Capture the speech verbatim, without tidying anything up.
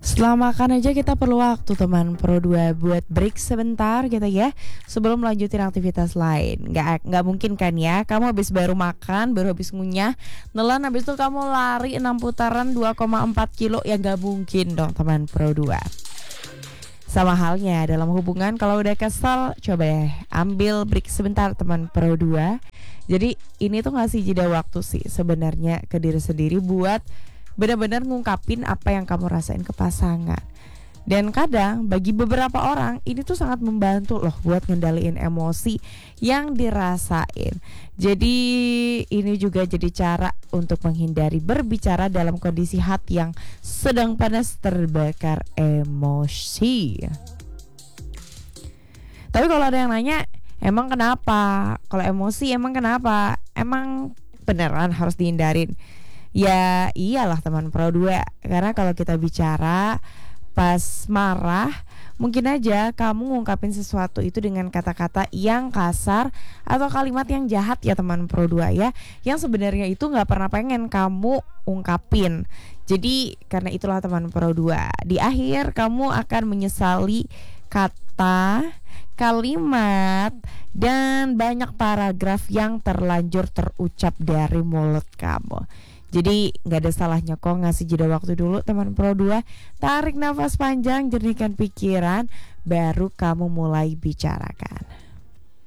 Setelah makan aja kita perlu waktu teman Pro dua buat break sebentar gitu ya, sebelum melanjutin aktivitas lain. Nggak, nggak mungkin kan ya, kamu habis baru makan, baru habis ngunyah, nelan habis itu kamu lari enam putaran dua koma empat kilo, ya nggak mungkin dong teman Pro dua. Sama halnya dalam hubungan, kalau udah kesel coba ya ambil break sebentar teman Pro dua. Jadi ini tuh ngasih jeda waktu sih sebenarnya ke diri sendiri buat benar-benar ngungkapin apa yang kamu rasain ke pasangan. Dan kadang bagi beberapa orang ini tuh sangat membantu loh buat ngendaliin emosi yang dirasain. Jadi ini juga jadi cara untuk menghindari berbicara dalam kondisi hati yang sedang panas terbakar emosi. Tapi kalau ada yang nanya, emang kenapa? Kalau emosi emang kenapa? Emang beneran harus dihindarin? Ya iyalah teman Pro dua, karena kalau kita bicara pas marah, mungkin aja kamu ngungkapin sesuatu itu dengan kata-kata yang kasar atau kalimat yang jahat ya teman Pro dua ya, yang sebenarnya itu gak pernah pengen kamu ungkapin. Jadi karena itulah teman Pro dua, di akhir kamu akan menyesali kata, kalimat, dan banyak paragraf yang terlanjur terucap dari mulut kamu. Jadi gak ada salahnya kok ngasih jeda waktu dulu teman Pro dua. Tarik nafas panjang, jernihkan pikiran, baru kamu mulai bicarakan.